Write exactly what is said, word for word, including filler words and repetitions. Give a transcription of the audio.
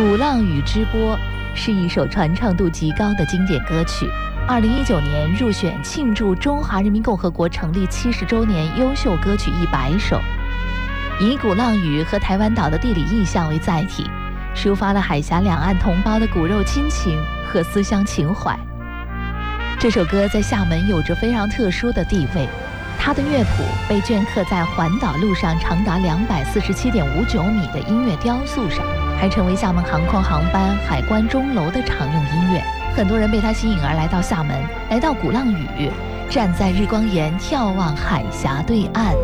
鼓浪屿之波是一首传唱度极高的经典歌曲，二零一九年入选庆祝中华人民共和国成立七十周年优秀歌曲一百首，以鼓浪屿和台湾岛的地理意象为载体，抒发了海峡两岸同胞的骨肉亲情和思乡情怀。这首歌在厦门有着非常特殊的地位，它的乐谱被镌刻在环岛路上长达两百四十七点五九米的音乐雕塑上，还成为厦门航空航班海关钟楼的常用音乐。很多人被它吸引而来到厦门，来到鼓浪屿，站在日光岩眺望海峡对岸。